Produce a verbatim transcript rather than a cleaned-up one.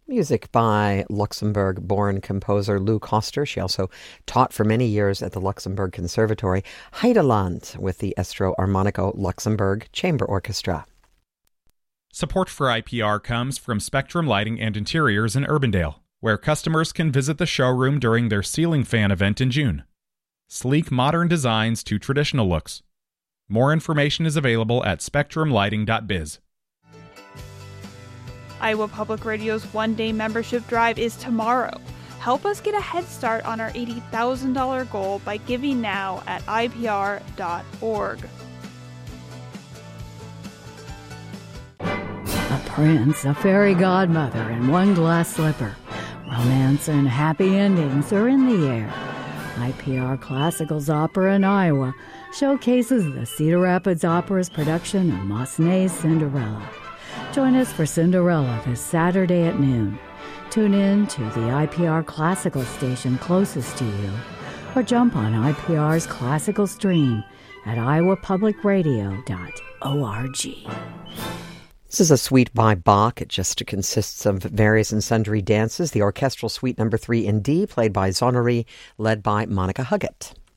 Music by Luxembourg-born composer Lou Koster. She also taught for many years at the Luxembourg Conservatory. Heideland with the Estro Armonico Luxembourg Chamber Orchestra. Support for I P R comes from Spectrum Lighting and Interiors in Urbandale, where customers can visit the showroom during their ceiling fan event in June. Sleek modern designs to traditional looks. More information is available at spectrum lighting dot biz. Iowa Public Radio's one-day membership drive is tomorrow. Help us get a head start on our eighty thousand dollars goal by giving now at I P R dot org. A prince, a fairy godmother, and one glass slipper. Romance and happy endings are in the air. I P R Classicals Opera in Iowa showcases the Cedar Rapids Opera's production of Massenet's Cinderella. Join us for Cinderella this Saturday at noon. Tune in to the I P R Classical station closest to you, or jump on I P R's Classical stream at iowa public radio dot org. This is a suite by Bach. It just consists of various and sundry dances. The orchestral suite number three in D, played by Zonnery, led by Monica Huggett.